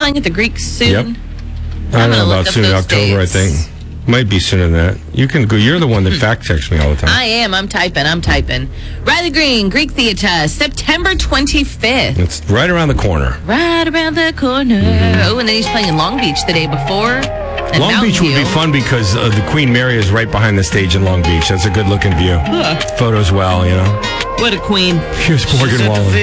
playing at the Greek soon? Yep. I don't know about soon, October, dates. I think. Might be sooner than that. You can go. You're the one that fact checks me all the time. I am. I'm typing. Riley Green, Greek Theater, September 25th. It's right around the corner. Right around the corner. Oh, and then he's playing in Long Beach the day before. And Long Mountain Beach would View. be fun because the Queen Mary is right behind the stage in Long Beach. That's a good looking view. Photos well, you know. What a queen. Here's Morgan Wallen.